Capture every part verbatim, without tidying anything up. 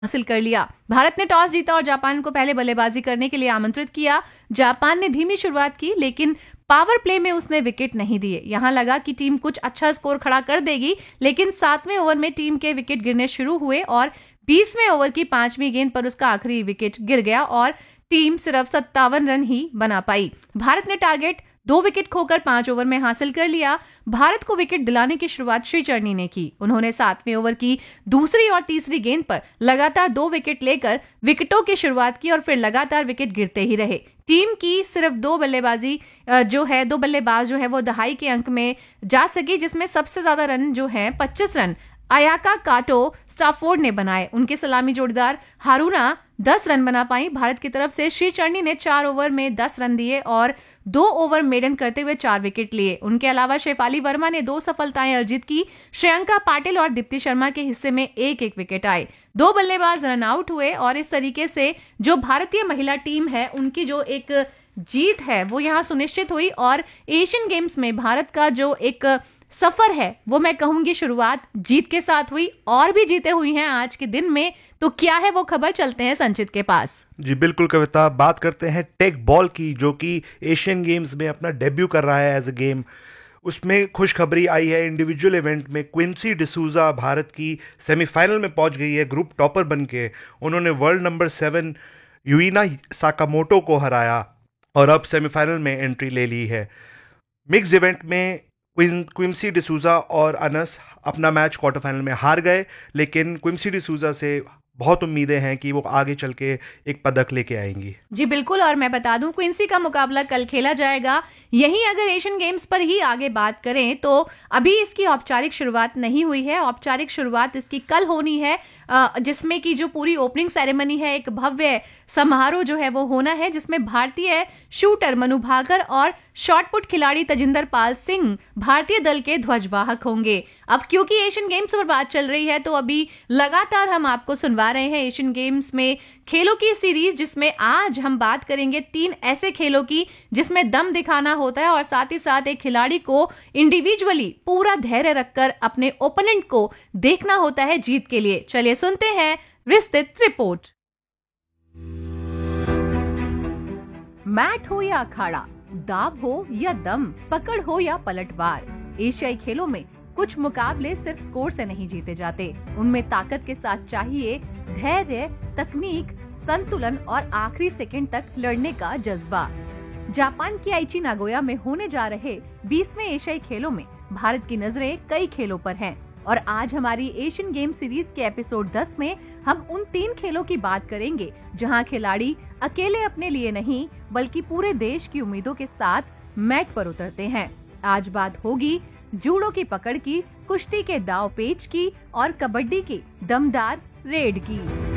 हासिल कर लिया। भारत ने टॉस जीता और जापान को पहले बल्लेबाजी करने के लिए आमंत्रित किया। जापान ने धीमी शुरुआत की, लेकिन पावर प्ले में उसने विकेट नहीं दिए। यहां लगा कि टीम कुछ अच्छा स्कोर खड़ा कर देगी, लेकिन सातवें ओवर में टीम के विकेट गिरने शुरू हुए और बीसवें ओवर की पांचवीं गेंद पर उसका आखिरी विकेट गिर गया और टीम सिर्फ सत्तावन रन ही बना पाई। भारत ने टारगेट दो विकेट खोकर पांच ओवर में हासिल कर लिया। भारत को विकेट दिलाने की शुरुआत श्री चरनी ने की। उन्होंने सातवें ओवर की दूसरी और तीसरी गेंद पर लगातार दो विकेट लेकर विकेटों की शुरुआत की और फिर लगातार विकेट गिरते ही रहे। टीम की सिर्फ दो बल्लेबाजी जो है दो बल्लेबाज जो है वो दहाई के अंक में जा सकी, जिसमें सबसे ज्यादा रन जो है पच्चीस रन अयाका काटो स्टाफोर्ड ने बनाए। उनके सलामी जोड़ीदार हारूना दस रन बना पाई। भारत की तरफ से श्री चरनी ने चार ओवर में दस रन दिए और दो ओवर मेडन करते हुए चार विकेट लिए। उनके अलावा शेफाली वर्मा ने दो सफलताएं अर्जित की। श्रेयंका पाटिल और दीप्ति शर्मा के हिस्से में एक एक विकेट आए। दो बल्लेबाज रन आउट हुए और इस तरीके से जो भारतीय महिला टीम है उनकी जो एक जीत है वो यहाँ सुनिश्चित हुई और एशियन गेम्स में भारत का जो एक सफर है वो मैं कहूंगी शुरुआत जीत के साथ हुई और भी जीते हुई हैं आज के दिन में। तो क्या है वो खबर, चलते हैं संचित के पास। जी बिल्कुल कविता, बात करते हैं टेक बॉल की, जो कि एशियन गेम्स में अपना डेब्यू कर रहा है एज अ गेम। उसमें खुशखबरी आई है। इंडिविजुअल इवेंट में क्विंसी डिसूजा भारत की सेमीफाइनल में पहुंच गई है ग्रुप टॉपर बन के। उन्होंने वर्ल्ड नंबर सेवन यूइना साकामोटो को हराया और अब सेमीफाइनल में एंट्री ले ली है। मिक्स इवेंट में क्विंसी डिसूजा और अनस अपना मैच क्वार्टर फाइनल में हार गए, लेकिन क्विंसी डिसूजा से बहुत उम्मीदें हैं कि वो आगे चल के एक पदक लेके आएंगी। जी बिल्कुल, और मैं बता दूं क्विंसी का मुकाबला कल खेला जाएगा। यही अगर एशियन गेम्स पर ही आगे बात करें तो अभी इसकी औपचारिक शुरुआत नहीं हुई है। औपचारिक शुरुआत इसकी कल होनी है, जिसमें की जो पूरी ओपनिंग सेरेमनी है, एक भव्य समारोह जो है वो होना है, जिसमें भारतीय शूटर मनु भाकर और शॉटपुट खिलाड़ी तजिंदर पाल सिंह भारतीय दल के ध्वजवाहक होंगे। अब क्योंकि एशियन गेम्स पर बात चल रही है तो अभी लगातार हम आपको सुनवा रहे हैं एशियन गेम्स में खेलों की सीरीज, जिसमें आज हम बात करेंगे तीन ऐसे खेलों की जिसमें दम दिखाना होता है और साथ ही साथ एक खिलाड़ी को इंडिविजुअली पूरा धैर्य रखकर अपने ओपोनेंट को देखना होता है जीत के लिए। चलिए सुनते हैं विस्तृत रिपोर्ट। मैट हो या अखाड़ा, दाव हो या दम, पकड़ हो या पलटवार, एशियाई खेलों में कुछ मुकाबले सिर्फ स्कोर से नहीं जीते जाते। उनमें ताकत के साथ चाहिए धैर्य, तकनीक, संतुलन और आखिरी सेकंड तक लड़ने का जज्बा। जापान की आइची नागोया में होने जा रहे बीसवें एशियाई खेलों में भारत की नजरें कई खेलों पर हैं और आज हमारी एशियन गेम सीरीज के एपिसोड दस में हम उन तीन खेलों की बात करेंगे जहां खिलाड़ी अकेले अपने लिए नहीं बल्कि पूरे देश की उम्मीदों के साथ मैट पर उतरते हैं। आज बात होगी जूडो की पकड़ की, कुश्ती के दाव पेच की और कबड्डी की दमदार रेड की।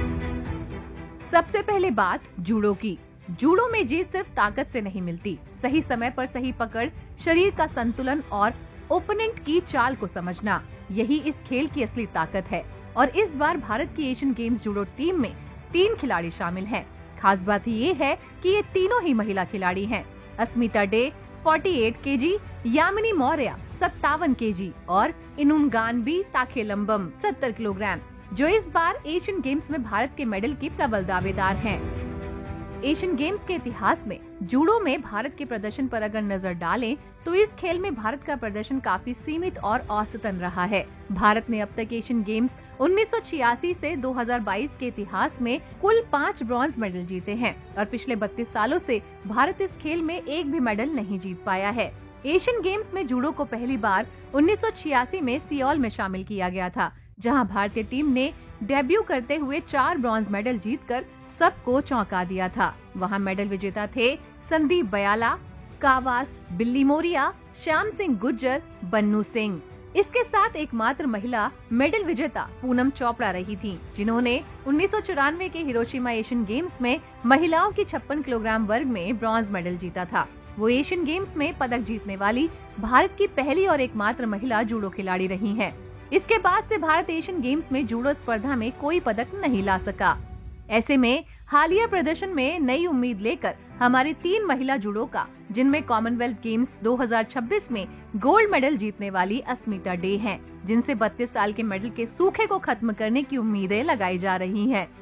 सबसे पहले बात जूडो की। जूडो में जीत सिर्फ ताकत से नहीं मिलती, सही समय पर सही पकड़, शरीर का संतुलन और ओपोनेंट की चाल को समझना, यही इस खेल की असली ताकत है। और इस बार भारत की एशियन गेम्स जूडो टीम में तीन खिलाड़ी शामिल हैं। खास बात ये है कि ये तीनों ही महिला खिलाड़ी हैं। अस्मिता डे अड़तालीस केजी, यामिनी मौर्य सत्तावन केजी और इनुनगानबी ताखेलंबम सत्तर किलोग्राम, जो इस बार एशियन गेम्स में भारत के मेडल की प्रबल दावेदार हैं। एशियन गेम्स के इतिहास में जूडो में भारत के प्रदर्शन पर अगर नजर डालें तो इस खेल में भारत का प्रदर्शन काफी सीमित और औसतन रहा है। भारत ने अब तक एशियन गेम्स उन्नीस सौ छियासी से दो हज़ार बाईस के इतिहास में कुल पाँच ब्रॉन्ज मेडल जीते हैं और पिछले बत्तीस सालों से भारत इस खेल में एक भी मेडल नहीं जीत पाया है। एशियन गेम्स में जूडो को पहली बार उन्नीस सौ छियासी में सियोल में शामिल किया गया था, जहां भारतीय टीम ने डेब्यू करते हुए चार ब्रॉन्ज मेडल जीतकर सबको चौंका दिया था। वहां मेडल विजेता थे संदीप बयाला, कावास बिल्ली मोरिया, श्याम सिंह गुज्जर, बन्नू सिंह। इसके साथ एकमात्र महिला मेडल विजेता पूनम चोपड़ा रही थीं, जिन्होंने उन्नीस सौ चौरानवे के हिरोशिमा एशियन गेम्स में महिलाओं की छप्पन किलोग्राम वर्ग में ब्रॉन्ज मेडल जीता था। वो एशियन गेम्स में पदक जीतने वाली भारत की पहली और एकमात्र महिला जूडो खिलाड़ी रही हैं। इसके बाद से भारत एशियन गेम्स में जूडो स्पर्धा में कोई पदक नहीं ला सका। ऐसे में हालिया प्रदर्शन में नई उम्मीद लेकर हमारी तीन महिला जुडोका, जिनमें कॉमनवेल्थ गेम्स दो हज़ार छब्बीस में गोल्ड मेडल जीतने वाली अस्मिता डे हैं, जिनसे बत्तीस साल के मेडल के सूखे को खत्म करने की उम्मीदें लगाई जा रही हैं।